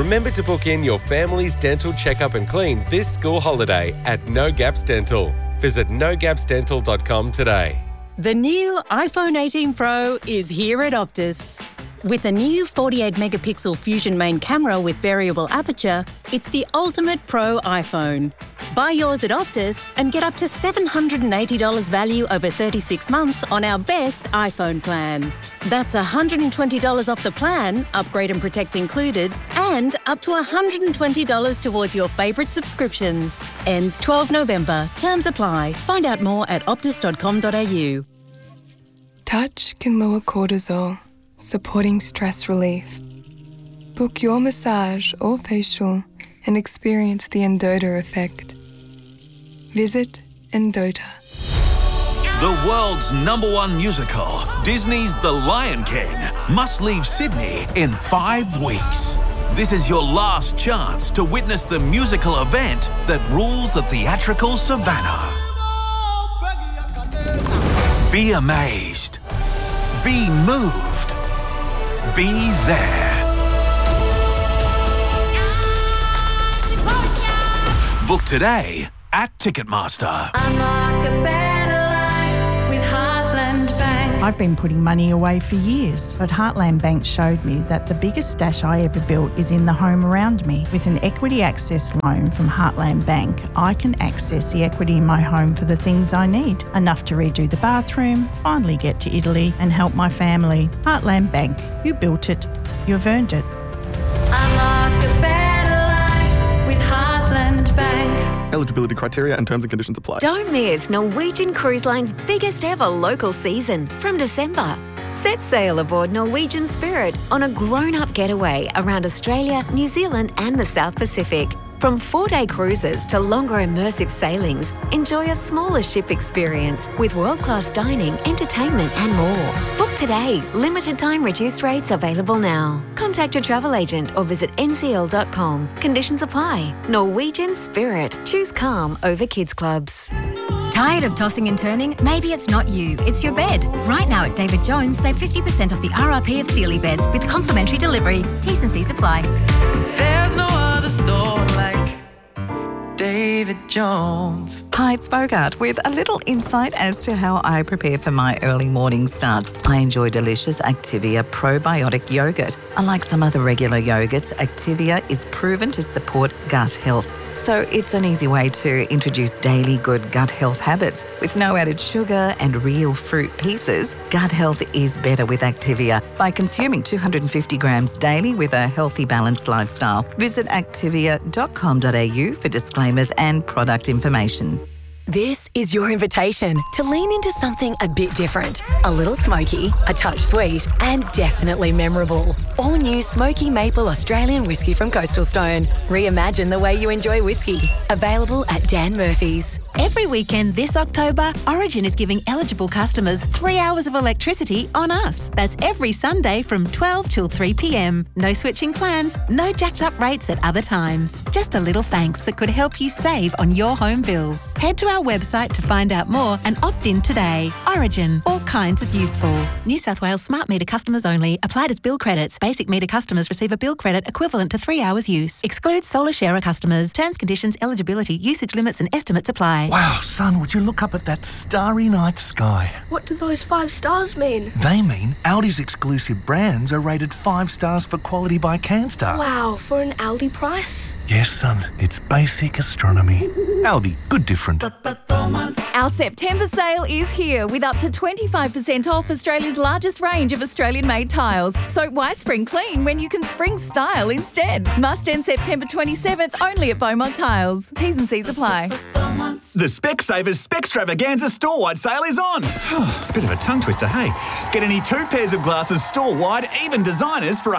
Remember to book in your family's dental checkup and clean this school holiday at No Gaps Dental. Visit nogapsdental.com today. The new iPhone 18 Pro is here at Optus. With a new 48-megapixel Fusion main camera with variable aperture, it's the ultimate pro iPhone. Buy yours at Optus and get up to $780 value over 36 months on our best iPhone plan. That's $120 off the plan, upgrade and protect included, and up to $120 towards your favourite subscriptions. Ends 12 November. Terms apply. Find out more at optus.com.au. Touch can lower cortisol, supporting stress relief. Book your massage or facial and experience the Endota effect. Visit Endota. The world's #1 musical, Disney's The Lion King, must leave Sydney in 5 weeks. This is your last chance to witness the musical event that rules the theatrical savannah. Be amazed. Be moved. Be there. Book today at Ticketmaster. Unlock a better life with Heartland Bank. I've been putting money away for years, but Heartland Bank showed me that the biggest stash I ever built is in the home around me. With an equity access loan from Heartland Bank, I can access the equity in my home for the things I need. Enough to redo the bathroom, finally get to Italy and help my family. Heartland Bank, you built it, you've earned it. Unlock a better life with Heartland Bank. Eligibility criteria and terms and conditions apply. Don't miss Norwegian Cruise Line's biggest ever local season from December. Set sail aboard Norwegian Spirit on a grown-up getaway around Australia, New Zealand and the South Pacific. From 4-day cruises to longer immersive sailings, enjoy a smaller ship experience with world-class dining, entertainment and more. Book today. Limited time reduced rates available now. Contact your travel agent or visit ncl.com. Conditions apply. Norwegian Spirit. Choose calm over kids clubs. Tired of tossing and turning? Maybe it's not you, it's your bed. Right now at David Jones, save 50% off the RRP of Sealy beds with complimentary delivery. T's and C's apply. There's no other store like David Jones. Hi, it's Bogart with a little insight as to how I prepare for my early morning starts. I enjoy delicious Activia probiotic yogurt. Unlike some other regular yogurts, Activia is proven to support gut health. So it's an easy way to introduce daily good gut health habits. With no added sugar and real fruit pieces, gut health is better with Activia by consuming 250 grams daily with a healthy, balanced lifestyle. Visit activia.com.au for disclaimers and product information. This is your invitation to lean into something a bit different. A little smoky, a touch sweet, and definitely memorable. All new Smoky Maple Australian whiskey from Coastal Stone. Reimagine the way you enjoy whiskey. Available at Dan Murphy's. Every weekend this October, Origin is giving eligible customers 3 hours of electricity on us. That's every Sunday from 12 till 3 p.m. No switching plans, no jacked up rates at other times. Just a little thanks that could help you save on your home bills. Head to our website to find out more and opt in today. Origin, all kinds of useful. New South Wales smart meter customers only. Applied as bill credits. Basic meter customers receive a bill credit equivalent to 3 hours use. Excludes solar sharer customers. Terms, conditions, eligibility, usage limits and estimates apply. Wow, son, would you look up at that starry night sky? What do those 5 stars mean? They mean Aldi's exclusive brands are rated 5 stars for quality by Canstar. Wow, for an Aldi price? Yes, son, it's basic astronomy. Aldi, good different. Our September sale is here with up to 25% off Australia's largest range of Australian-made tiles. So why spring clean when you can spring style instead? Must end September 27th only at Beaumont Tiles. T's and C's apply. The Specsavers Spextravaganza store-wide sale is on. Bit of a tongue twister, hey? Get any 2 pairs of glasses store-wide, even designers, for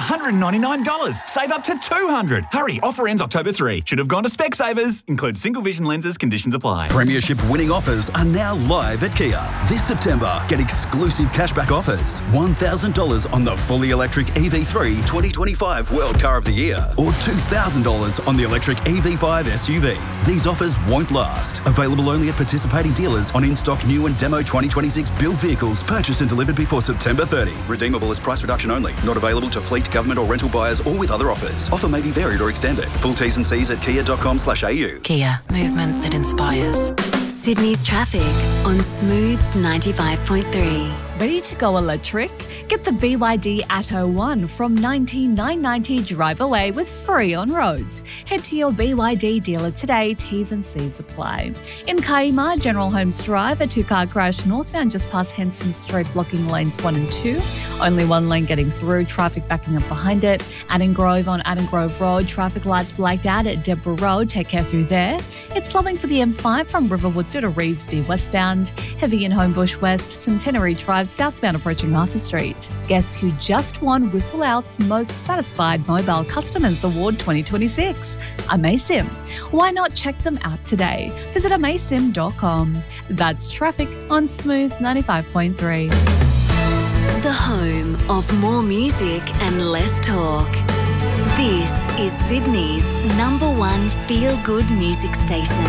$199. Save up to $200. Hurry, offer ends October 3. Should have gone to Specsavers. Includes single vision lenses, conditions apply. Premiership winning offers are now live at Kia. This September, get exclusive cashback offers. $1,000 on the fully electric EV3 2025 World Car of the Year or $2,000 on the electric EV5 SUV. These offers won't last. Available Available only at participating dealers on in-stock new and demo 2026 build vehicles purchased and delivered before September 30. Redeemable as price reduction only. Not available to fleet, government or rental buyers or with other offers. Offer may be varied or extended. Full T's and C's at kia.com/au. Kia, movement that inspires. Sydney's traffic on Smooth 95.3. Ready to go electric? Get the BYD Atto 1 from $19,990 drive away with free on roads. Head to your BYD dealer today. T's and C's apply. In Kaima, General Holmes Drive, a two-car crash northbound just past Henson Street, blocking lanes 1 and 2. Only one lane getting through, traffic backing up behind it. Adam Grove on Adam Grove Road, traffic lights blacked out at Deborah Road. Take care through there. It's slowing for the M5 from Riverwood to Revesby westbound. Heavy in Homebush West, Centenary Drive southbound approaching Arthur Street. Guess who just won Whistle Out's Most Satisfied Mobile Customers Award 2026? Amasim. Why not check them out today? Visit amasim.com. That's traffic on Smooth 95.3. The home of more music and less talk. This is Sydney's #1 feel-good music station.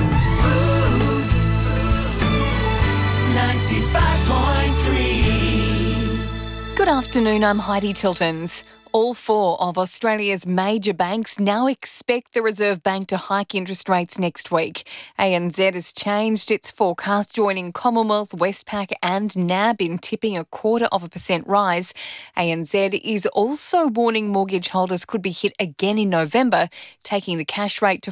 95.3. Good afternoon, I'm Heidi Tiltons. All 4 of Australia's major banks now expect the Reserve Bank to hike interest rates next week. ANZ has changed its forecast, joining Commonwealth, Westpac and NAB in tipping a 0.25% rise. ANZ is also warning mortgage holders could be hit again in November, taking the cash rate to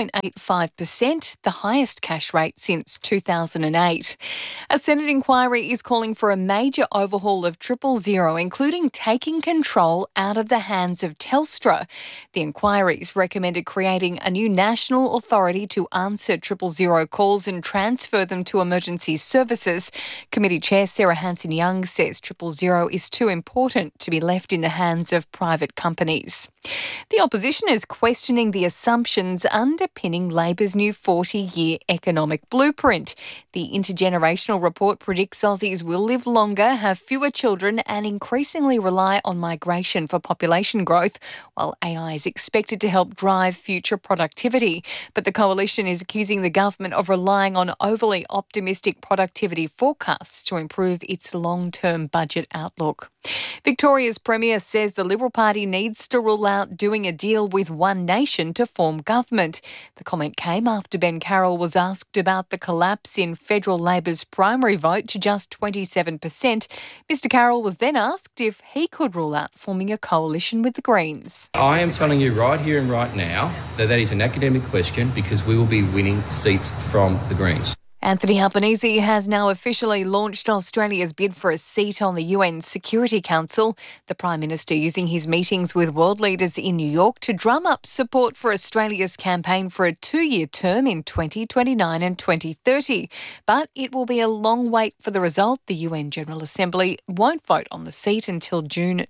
4.85%, the highest cash rate since 2008. A Senate inquiry is calling for a major overhaul of 000, including taking control out of the hands of Telstra. The inquiry's recommended creating a new national authority to answer 000 calls and transfer them to emergency services. Committee Chair Sarah Hanson-Young says 000 is too important to be left in the hands of private companies. The opposition is questioning the assumptions underpinning Labor's new 40-year economic blueprint. The intergenerational report predicts Aussies will live longer, have fewer children and increasingly rely on migration for population growth, while AI is expected to help drive future productivity. But the coalition is accusing the government of relying on overly optimistic productivity forecasts to improve its long-term budget outlook. Victoria's Premier says the Liberal Party needs to rule out doing a deal with One Nation to form government. The comment came after Ben Carroll was asked about the collapse in federal Labor's primary vote to just 27%. Mr Carroll was then asked if he could rule out forming a coalition with the Greens. I am telling you right here and right now that is an academic question because we will be winning seats from the Greens. Anthony Albanese has now officially launched Australia's bid for a seat on the UN Security Council. The Prime Minister using his meetings with world leaders in New York to drum up support for Australia's campaign for a 2-year term in 2029 and 2030. But it will be a long wait for the result. The UN General Assembly won't vote on the seat until June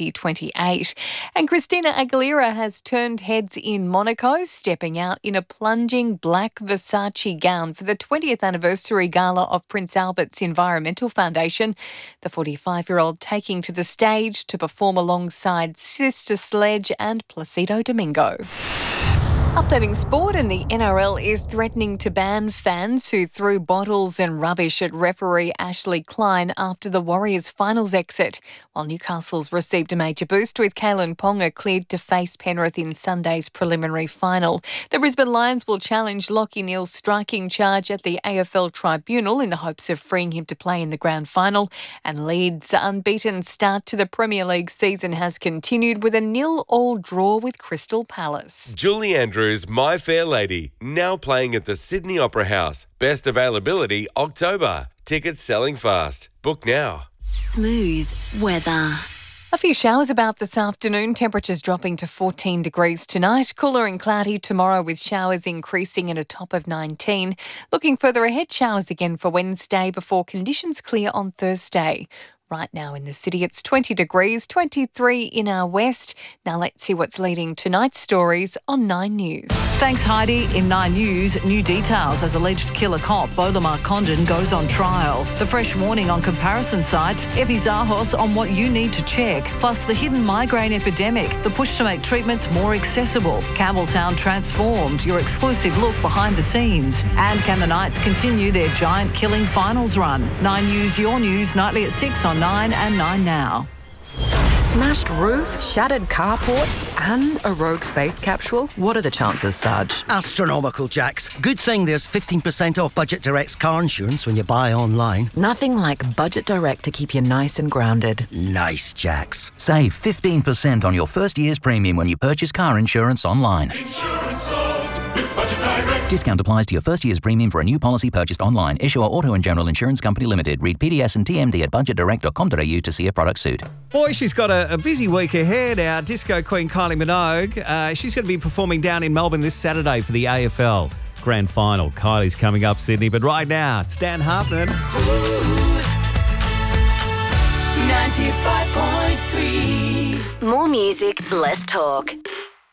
2028. And Christina Aguilera has turned heads in Monaco, stepping out in a plunging black Versace gown for the 20th anniversary gala of Prince Albert's Environmental Foundation. The 45-year-old taking to the stage to perform alongside Sister Sledge and Placido Domingo. Updating sport, and the NRL is threatening to ban fans who threw bottles and rubbish at referee Ashley Klein after the Warriors' finals exit, while Newcastle's received a major boost with Kalen Ponga cleared to face Penrith in Sunday's preliminary final. The Brisbane Lions will challenge Lachie Neale's striking charge at the AFL Tribunal in the hopes of freeing him to play in the grand final, and Leeds' unbeaten start to the Premier League season has continued with a 0-0 draw with Crystal Palace. Julie Andrews, My Fair Lady, now playing at the Sydney Opera House. Best availability October. Tickets selling fast. Book now. Smooth weather. A few showers about this afternoon, temperatures dropping to 14 degrees tonight. Cooler and cloudy tomorrow with showers increasing at a top of 19. Looking further ahead, showers again for Wednesday before conditions clear on Thursday. Right now in the city, it's 20 degrees, 23 in our west. Now let's see what's leading tonight's stories on 9 News. Thanks, Heidi. In 9 News, new details as alleged killer cop Bolamar Condon goes on trial. The fresh warning on comparison sites, Evie Zahos on what you need to check, plus the hidden migraine epidemic, the push to make treatments more accessible, Campbelltown transformed, your exclusive look behind the scenes, and can the Knights continue their giant killing finals run? 9 News, your news, nightly at 6 on 9 and 9 Now. Smashed roof, shattered carport, and a rogue space capsule? What are the chances, Sarge? Astronomical, Jax. Good thing there's 15% off Budget Direct's car insurance when you buy online. Nothing like Budget Direct to keep you nice and grounded. Nice, Jax. Save 15% on your first year's premium when you purchase car insurance online. Insurance solved with Budget Direct. Discount applies to your first year's premium for a new policy purchased online. Issuer Auto and General Insurance Company Limited. Read PDS and TMD at budgetdirect.com.au to see if products suit. Boy, she's got a busy week ahead. Our disco queen Kylie Minogue. She's going to be performing down in Melbourne this Saturday for the AFL Grand Final. Kylie's coming up, Sydney. But right now, it's Dan Hartman. 95.3. More music, less talk.